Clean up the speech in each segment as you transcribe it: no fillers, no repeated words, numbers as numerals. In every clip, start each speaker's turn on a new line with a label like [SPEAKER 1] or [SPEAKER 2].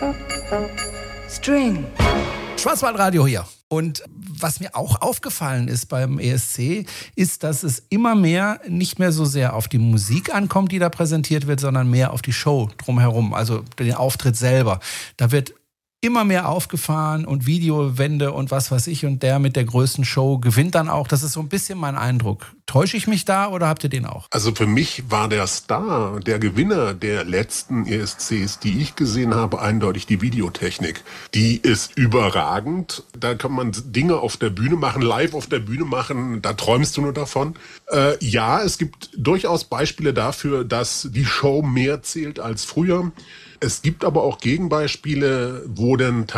[SPEAKER 1] String.
[SPEAKER 2] Schwarzwaldradio hier. Und was mir auch aufgefallen ist beim ESC, ist, dass es immer mehr nicht mehr so sehr auf die Musik ankommt, die da präsentiert wird, sondern mehr auf die Show drumherum, also den Auftritt selber. Da wird immer mehr aufgefahren und Videowände und was weiß ich, und der mit der größten Show gewinnt dann auch. Das ist so ein bisschen mein Eindruck. Täusche ich mich da oder habt ihr den auch?
[SPEAKER 3] Also für mich war der Star, der Gewinner der letzten ESCs, die ich gesehen habe, eindeutig die Videotechnik. Die ist überragend. Da kann man Dinge auf der Bühne machen, live auf der Bühne machen, da träumst du nur davon. Ja, es gibt durchaus Beispiele dafür, dass die Show mehr zählt als früher. Es gibt aber auch Gegenbeispiele, wo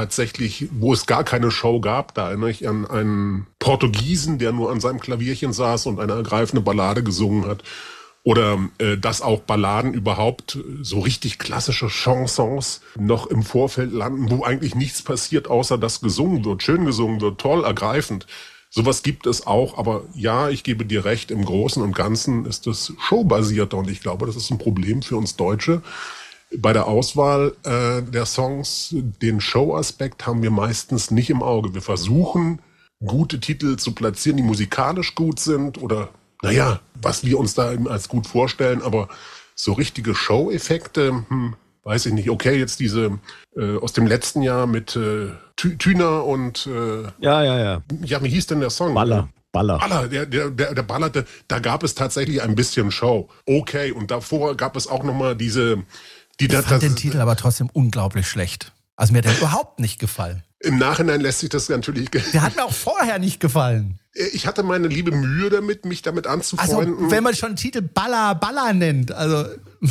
[SPEAKER 3] es gar keine Show gab. Da erinnere ich an einen Portugiesen, der nur an seinem Klavierchen saß und eine ergreifende Ballade gesungen hat. Oder dass auch Balladen überhaupt, so richtig klassische Chansons, noch im Vorfeld landen, wo eigentlich nichts passiert, außer dass gesungen wird, schön gesungen wird, toll, ergreifend. Sowas gibt es auch, aber ja, ich gebe dir recht, im Großen und Ganzen ist es showbasierter und ich glaube, das ist ein Problem für uns Deutsche. Bei der Auswahl der Songs, den Show-Aspekt haben wir meistens nicht im Auge. Wir versuchen, gute Titel zu platzieren, die musikalisch gut sind oder, was wir uns da eben als gut vorstellen, aber so richtige Show-Effekte, weiß ich nicht. Okay, jetzt diese aus dem letzten Jahr mit Tüner und... Ja, wie hieß denn der Song?
[SPEAKER 4] Baller,
[SPEAKER 3] der ballerte, da gab es tatsächlich ein bisschen Show. Okay, und davor gab es auch nochmal diese...
[SPEAKER 2] Ich fand den Titel aber trotzdem unglaublich schlecht. Also mir hat der überhaupt nicht gefallen.
[SPEAKER 3] Im Nachhinein lässt sich das natürlich...
[SPEAKER 2] Der hat mir auch vorher nicht gefallen.
[SPEAKER 3] Ich hatte meine liebe Mühe damit, mich damit anzufreunden.
[SPEAKER 2] Also wenn man schon einen Titel Baller nennt, also...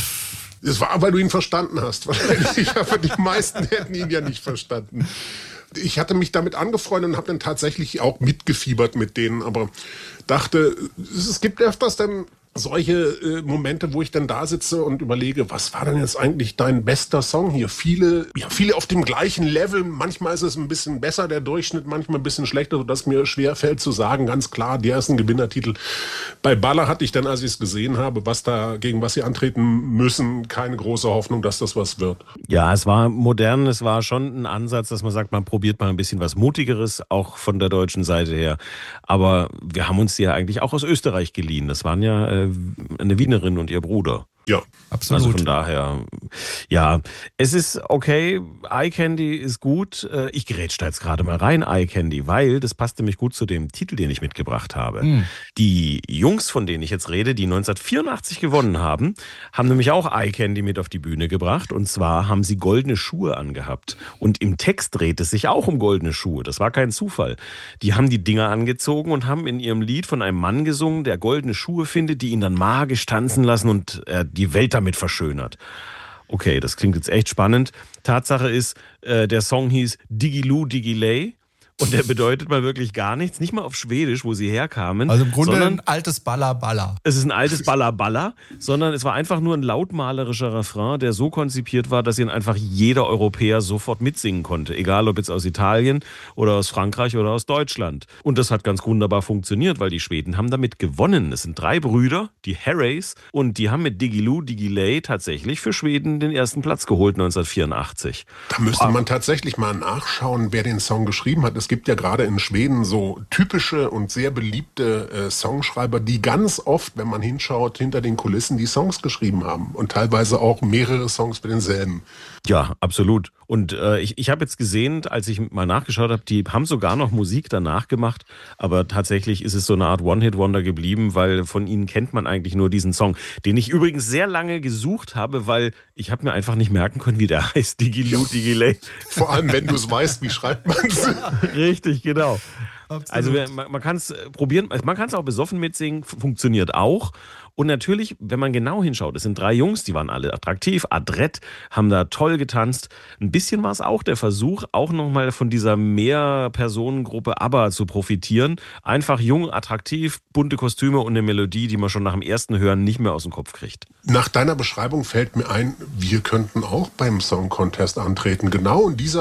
[SPEAKER 3] Das war, weil du ihn verstanden hast. Wahrscheinlich, aber die meisten hätten ihn ja nicht verstanden. Ich hatte mich damit angefreundet und habe dann tatsächlich auch mitgefiebert mit denen, aber dachte, es gibt öfters dann solche Momente, wo ich dann da sitze und überlege, was war denn jetzt eigentlich dein bester Song hier? Viele auf dem gleichen Level. Manchmal ist es ein bisschen besser, der Durchschnitt, manchmal ein bisschen schlechter, sodass mir schwer fällt zu sagen, ganz klar, der ist ein Gewinnertitel. Bei Baller hatte ich dann, als ich es gesehen habe, gegen was sie antreten müssen, keine große Hoffnung, dass das was wird.
[SPEAKER 4] Ja, es war modern, es war schon ein Ansatz, dass man sagt, man probiert mal ein bisschen was Mutigeres, auch von der deutschen Seite her. Aber wir haben uns die ja eigentlich auch aus Österreich geliehen. Das waren ja eine Wienerin und ihr Bruder.
[SPEAKER 3] Ja,
[SPEAKER 2] absolut.
[SPEAKER 4] Also von daher, ja, es ist okay, Eye Candy ist gut. Ich gerätsch da jetzt gerade mal rein, Eye Candy, weil das passt nämlich gut zu dem Titel, den ich mitgebracht habe. Die Jungs, von denen ich jetzt rede, die 1984 gewonnen haben, haben nämlich auch Eye Candy mit auf die Bühne gebracht. Und zwar haben sie goldene Schuhe angehabt. Und im Text dreht es sich auch um goldene Schuhe. Das war kein Zufall. Die haben die Dinger angezogen und haben in ihrem Lied von einem Mann gesungen, der goldene Schuhe findet, die ihn dann magisch tanzen lassen und die Welt damit verschönert. Okay, das klingt jetzt echt spannend. Tatsache ist, der Song hieß Digiloo Digiley und der bedeutet mal wirklich gar nichts, nicht mal auf Schwedisch, wo sie herkamen.
[SPEAKER 2] Also im Grunde ein altes Baller.
[SPEAKER 4] Es ist ein altes Baller, sondern es war einfach nur ein lautmalerischer Refrain, der so konzipiert war, dass ihn einfach jeder Europäer sofort mitsingen konnte. Egal, ob jetzt aus Italien oder aus Frankreich oder aus Deutschland. Und das hat ganz wunderbar funktioniert, weil die Schweden haben damit gewonnen. Es sind 3 Brüder, die Harrys, und die haben mit Digiloo Digiley tatsächlich für Schweden den ersten Platz geholt 1984.
[SPEAKER 3] Da müsste man tatsächlich mal nachschauen, wer den Song geschrieben hat. Es gibt ja gerade in Schweden so typische und sehr beliebte Songschreiber, die ganz oft, wenn man hinschaut, hinter den Kulissen die Songs geschrieben haben und teilweise auch mehrere Songs für denselben.
[SPEAKER 4] Ja, absolut. Und ich habe jetzt gesehen, als ich mal nachgeschaut habe, die haben sogar noch Musik danach gemacht, aber tatsächlich ist es so eine Art One-Hit-Wonder geblieben, weil von ihnen kennt man eigentlich nur diesen Song, den ich übrigens sehr lange gesucht habe, weil ich habe mir einfach nicht merken können, wie der heißt, Digiloo Digiley.
[SPEAKER 3] Vor allem, wenn du es weißt, wie schreibt man es.
[SPEAKER 4] Richtig, genau.
[SPEAKER 2] Absolut.
[SPEAKER 4] Also man kann es probieren, man kann es auch besoffen mitsingen, funktioniert auch. Und natürlich, wenn man genau hinschaut, es sind 3 Jungs, die waren alle attraktiv, adrett, haben da toll getanzt. Ein bisschen war es auch der Versuch, auch nochmal von dieser Mehrpersonengruppe ABBA zu profitieren. Einfach jung, attraktiv, bunte Kostüme und eine Melodie, die man schon nach dem ersten Hören nicht mehr aus dem Kopf kriegt.
[SPEAKER 3] Nach deiner Beschreibung fällt mir ein, wir könnten auch beim Song Contest antreten. Genau in dieser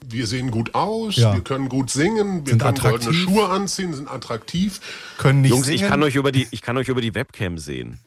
[SPEAKER 3] wir sehen gut aus,
[SPEAKER 2] Ja.
[SPEAKER 3] wir können gut singen, wir
[SPEAKER 2] Sind
[SPEAKER 3] können goldene
[SPEAKER 2] attraktiv.
[SPEAKER 3] Schuhe anziehen, sind attraktiv.
[SPEAKER 2] Können nicht
[SPEAKER 4] Jungs,
[SPEAKER 2] singen.
[SPEAKER 4] ich kann euch über die Webcam sehen.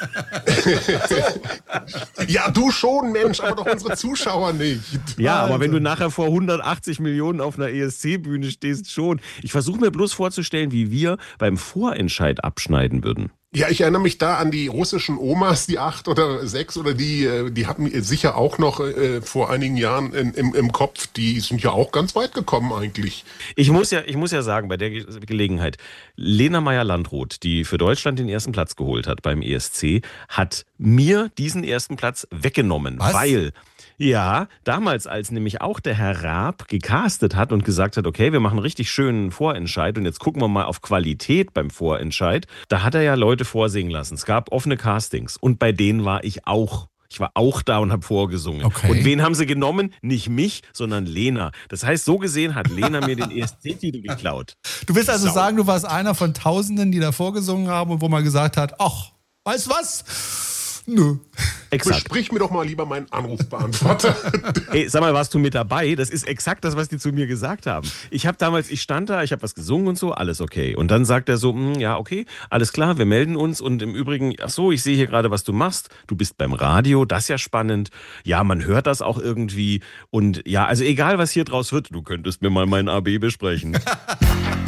[SPEAKER 3] Ja, du schon, Mensch, aber doch unsere Zuschauer nicht.
[SPEAKER 4] Ja, aber wenn du nachher vor 180 Millionen auf einer ESC-Bühne stehst, schon. Ich versuche mir bloß vorzustellen, wie wir beim Vorentscheid abschneiden würden.
[SPEAKER 3] Ja, ich erinnere mich da an die russischen Omas, die 8 oder 6 oder die hatten sicher auch noch vor einigen Jahren im Kopf. Die sind ja auch ganz weit gekommen eigentlich.
[SPEAKER 4] Ich muss ja sagen, bei der Gelegenheit, Lena Meyer-Landrut, die für Deutschland den ersten Platz geholt hat beim ESC, hat mir diesen ersten Platz weggenommen.
[SPEAKER 2] Was?
[SPEAKER 4] Weil, ja, damals, als nämlich auch der Herr Raab gecastet hat und gesagt hat, okay, wir machen einen richtig schönen Vorentscheid und jetzt gucken wir mal auf Qualität beim Vorentscheid, da hat er ja Leute vorsingen lassen. Es gab offene Castings und bei denen war ich auch. Ich war auch da und habe vorgesungen.
[SPEAKER 2] Okay.
[SPEAKER 4] Und wen haben sie genommen? Nicht mich, sondern Lena. Das heißt, so gesehen hat Lena mir den ESC-Titel geklaut.
[SPEAKER 2] Du willst also
[SPEAKER 3] Sau.
[SPEAKER 2] sagen, du warst einer von Tausenden, die da vorgesungen haben und wo man gesagt hat, ach, weißt du was? Nö.
[SPEAKER 4] Exakt.
[SPEAKER 3] Besprich mir doch mal lieber meinen Anrufbeantworter.
[SPEAKER 4] Hey, sag mal, warst du mit dabei? Das ist exakt das, was die zu mir gesagt haben. Ich stand da, ich habe was gesungen und so, alles okay. Und dann sagt er so, ja, okay, alles klar, wir melden uns. Und im Übrigen, ach so, ich sehe hier gerade, was du machst. Du bist beim Radio, das ist ja spannend. Ja, man hört das auch irgendwie. Und ja, also egal, was hier draus wird, du könntest mir mal mein AB besprechen.